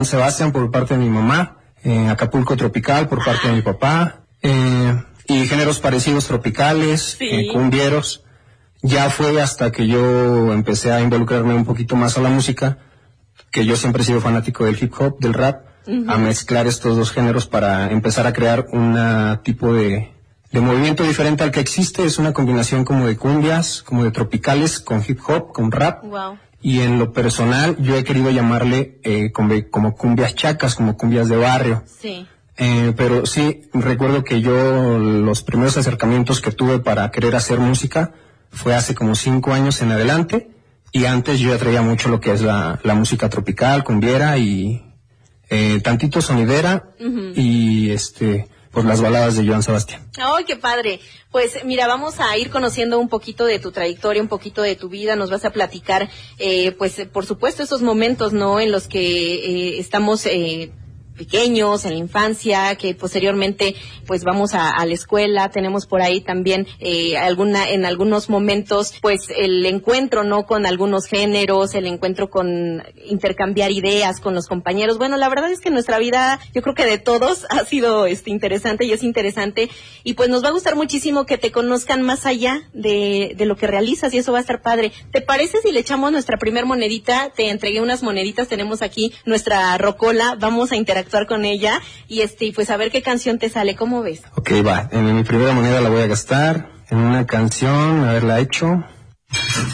Sebastián por parte de mi mamá, Acapulco Tropical por parte de mi papá, y géneros parecidos tropicales, Sí. Cumbieros. Ya fue hasta que yo empecé a involucrarme un poquito más a la música, que yo siempre he sido fanático del hip hop, del rap, a mezclar estos dos géneros para empezar a crear un tipo de movimiento diferente al que existe. Es una combinación como de cumbias, como de tropicales, con hip hop, con rap. Wow. Y en lo personal, yo he querido llamarle como cumbias chacas, como cumbias de barrio. Sí. Pero sí, recuerdo que yo los primeros acercamientos que tuve para querer hacer música fue hace como 5 años en adelante, y antes yo ya traía mucho lo que es la música tropical, cumbiera y tantito sonidera, y pues las baladas de Joan Sebastián. ¡Ay, qué padre! Pues mira, vamos a ir conociendo un poquito de tu trayectoria, un poquito de tu vida. Nos vas a platicar, pues por supuesto, esos momentos, ¿no?, en los que estamos pequeños, en la infancia, que posteriormente pues vamos a la escuela. Tenemos por ahí también en algunos momentos pues el encuentro, ¿no?, con algunos géneros, el encuentro con intercambiar ideas con los compañeros. Bueno, la verdad es que nuestra vida, yo creo que de todos, ha sido interesante y es interesante, y pues nos va a gustar muchísimo que te conozcan más allá de lo que realizas, y eso va a estar padre. ¿Te parece si le echamos nuestra primer monedita? Te entregué unas moneditas, tenemos aquí nuestra rocola, vamos a interactuar con ella y pues a ver qué canción te sale. ¿Cómo ves? Ok, va. Mi primera moneda la voy a gastar en una canción, haberla hecho.